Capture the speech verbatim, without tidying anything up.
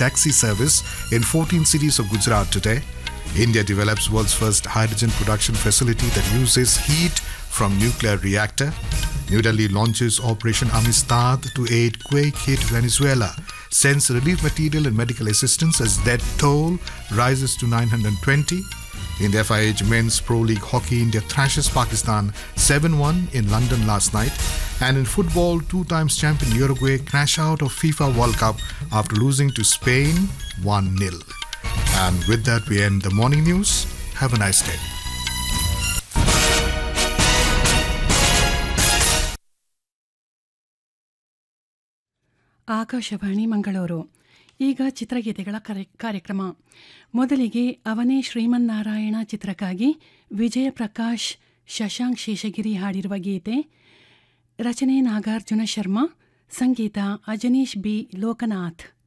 taxi service in fourteen cities of Gujarat today. India develops world's first hydrogen production facility that uses heat from nuclear reactor. New Delhi launches Operation Amistad to aid quake-hit Venezuela. Sends relief material and medical assistance as death toll rises to nine hundred twenty. In the F I H Men's Pro League Hockey, India thrashes Pakistan seven one in London last night. And in football, two times champion Uruguay crash out of FIFA World Cup after losing to Spain one nil. And with that, we end the morning news. Have a nice day. Akashvani Mangaluru. ಈಗ ಚಿತ್ರಗೀತೆಗಳ ಕಾರ್ಯಕ್ರಮ. ಮೊದಲಿಗೆ ಅವನೇ ಶ್ರೀಮನ್ನಾರಾಯಣ ಚಿತ್ರಕ್ಕಾಗಿ ವಿಜಯ ಪ್ರಕಾಶ್, ಶಶಾಂಕ್ ಶೇಷಗಿರಿ ಹಾಡಿರುವ ಗೀತೆ. ರಚನೆ ನಾಗಾರ್ಜುನ ಶರ್ಮಾ, ಸಂಗೀತ Ajaneesh B Lokanath.